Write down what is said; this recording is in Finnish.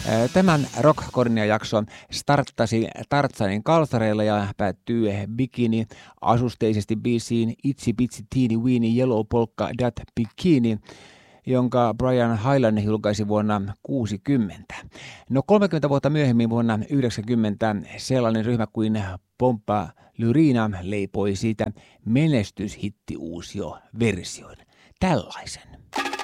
Tämän Rock-Kornia-jakso starttasi Tartsanin kalsareilla ja päättyy bikini-asusteisesti biisiin Itsy Bitsy Teeny Weeny Yellow Polka Dot Bikini, jonka Brian Hyland julkaisi vuonna 1960. No 30 vuotta myöhemmin vuonna 1990 sellainen ryhmä kuin Pompa Lyrina leipoi siitä menestyshitti-uusio-version. Tällaisen.